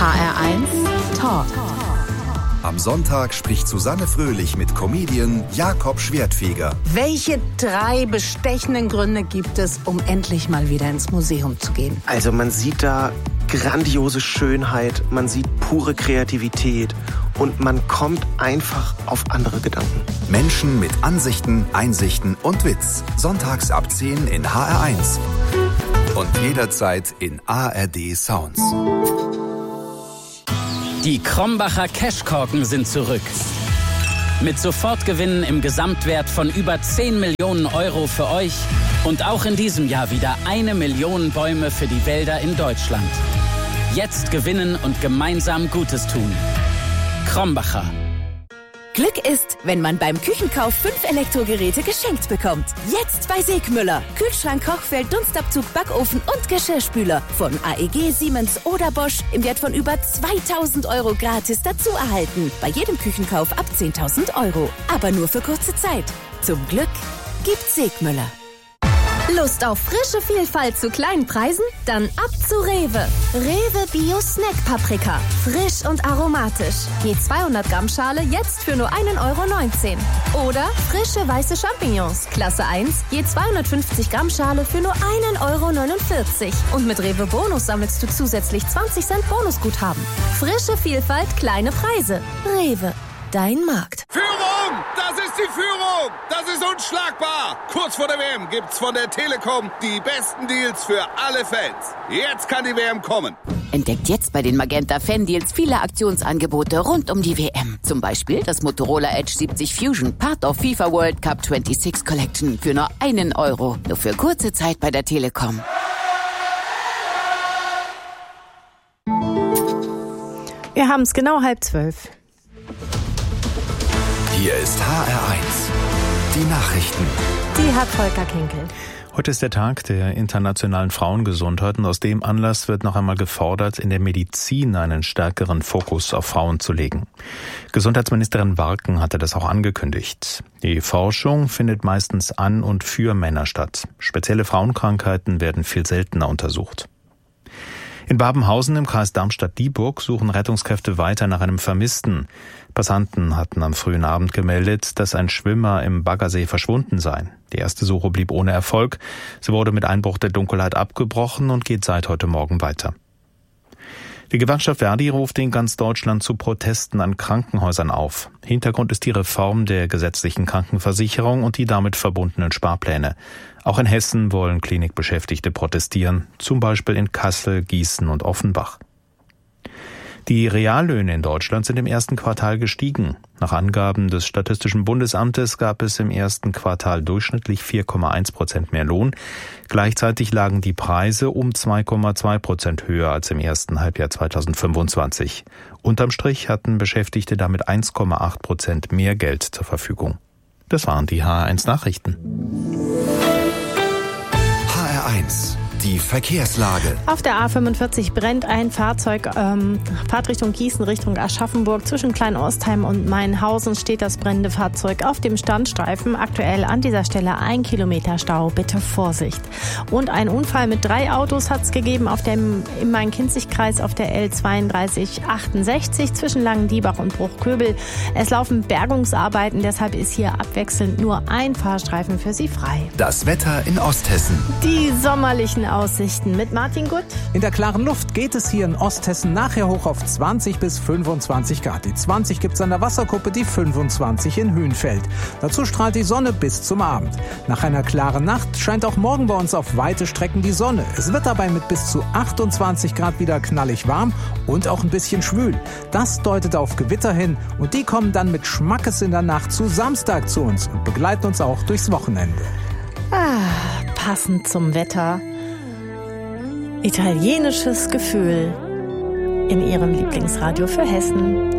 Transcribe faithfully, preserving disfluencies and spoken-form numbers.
R eins Talk. Am Sonntag spricht Susanne Fröhlich mit Comedian Jakob Schwertfeger. Welche drei bestechenden Gründe gibt es, um endlich mal wieder ins Museum zu gehen? Also man sieht da grandiose Schönheit, man sieht pure Kreativität und man kommt einfach auf andere Gedanken. Menschen mit Ansichten, Einsichten und Witz. Sonntags ab zehn in H R eins. Und jederzeit in A R D Sounds. Die Krombacher Cashkorken sind zurück. Mit Sofortgewinnen im Gesamtwert von über zehn Millionen Euro für euch und auch in diesem Jahr wieder eine Million Bäume für die Wälder in Deutschland. Jetzt gewinnen und gemeinsam Gutes tun. Krombacher. Glück ist, wenn man beim Küchenkauf fünf Elektrogeräte geschenkt bekommt. Jetzt bei Segmüller. Kühlschrank, Kochfeld, Dunstabzug, Backofen und Geschirrspüler. Von A E G, Siemens oder Bosch im Wert von über zweitausend Euro gratis dazu erhalten. Bei jedem Küchenkauf ab zehntausend Euro. Aber nur für kurze Zeit. Zum Glück gibt's Segmüller. Lust auf frische Vielfalt zu kleinen Preisen? Dann ab zu Rewe. Rewe Bio Snack Paprika. Frisch und aromatisch. Je zweihundert Gramm Schale jetzt für nur ein Euro neunzehn. Oder frische weiße Champignons. Klasse eins. Je zweihundertfünfzig Gramm Schale für nur ein Euro neunundvierzig. Und mit Rewe Bonus sammelst du zusätzlich zwanzig Cent Bonusguthaben. Frische Vielfalt, kleine Preise. Rewe. Dein Markt. Führung! Das ist die Führung! Das ist unschlagbar! Kurz vor der W M gibt's von der Telekom die besten Deals für alle Fans. Jetzt kann die W M kommen. Entdeckt jetzt bei den Magenta Fan-Deals viele Aktionsangebote rund um die W M. Zum Beispiel das Motorola Edge siebzig Fusion, Part of FIFA World Cup sechsundzwanzig Collection für nur einen Euro. Nur für kurze Zeit bei der Telekom. Wir haben es genau halb zwölf. Hier ist H R eins. Die Nachrichten. Die hat Volker Kinkel. Heute ist der Tag der internationalen Frauengesundheit und aus dem Anlass wird noch einmal gefordert, in der Medizin einen stärkeren Fokus auf Frauen zu legen. Gesundheitsministerin Warken hatte das auch angekündigt. Die Forschung findet meistens an und für Männer statt. Spezielle Frauenkrankheiten werden viel seltener untersucht. In Babenhausen im Kreis Darmstadt-Dieburg suchen Rettungskräfte weiter nach einem Vermissten. Passanten hatten am frühen Abend gemeldet, dass ein Schwimmer im Baggersee verschwunden sei. Die erste Suche blieb ohne Erfolg. Sie wurde mit Einbruch der Dunkelheit abgebrochen und geht seit heute Morgen weiter. Die Gewerkschaft Verdi ruft in ganz Deutschland zu Protesten an Krankenhäusern auf. Hintergrund ist die Reform der gesetzlichen Krankenversicherung und die damit verbundenen Sparpläne. Auch in Hessen wollen Klinikbeschäftigte protestieren, zum Beispiel in Kassel, Gießen und Offenbach. Die Reallöhne in Deutschland sind im ersten Quartal gestiegen. Nach Angaben des Statistischen Bundesamtes gab es im ersten Quartal durchschnittlich vier Komma eins Prozent mehr Lohn. Gleichzeitig lagen die Preise um zwei Komma zwei Prozent höher als im ersten Halbjahr zweitausendfünfundzwanzig. Unterm Strich hatten Beschäftigte damit eins Komma acht Prozent mehr Geld zur Verfügung. Das waren die H R eins Nachrichten. H R eins. Die Verkehrslage. Auf der A fünfundvierzig brennt ein Fahrzeug, ähm, Fahrtrichtung Gießen, Richtung Aschaffenburg. Zwischen Kleinostheim und Mainhausen steht das brennende Fahrzeug auf dem Standstreifen. Aktuell an dieser Stelle ein Kilometer Stau. Bitte Vorsicht. Und ein Unfall mit drei Autos hat es gegeben auf dem, im Main-Kinzig-Kreis auf der L zweiunddreißig achtundsechzig zwischen Langendiebach und Bruchköbel. Es laufen Bergungsarbeiten, deshalb ist hier abwechselnd nur ein Fahrstreifen für Sie frei. Das Wetter in Osthessen. Die sommerlichen Aussichten mit Martin Gutt. In der klaren Luft geht es hier in Osthessen nachher hoch auf zwanzig bis fünfundzwanzig Grad. Die zwanzig gibt's an der Wasserkuppe, die fünfundzwanzig in Hünfeld. Dazu strahlt die Sonne bis zum Abend. Nach einer klaren Nacht scheint auch morgen bei uns auf weite Strecken die Sonne. Es wird dabei mit bis zu achtundzwanzig Grad wieder knallig warm und auch ein bisschen schwül. Das deutet auf Gewitter hin und die kommen dann mit Schmackes in der Nacht zu Samstag zu uns und begleiten uns auch durchs Wochenende. Ah, passend zum Wetter. Italienisches Gefühl in Ihrem Lieblingsradio für Hessen.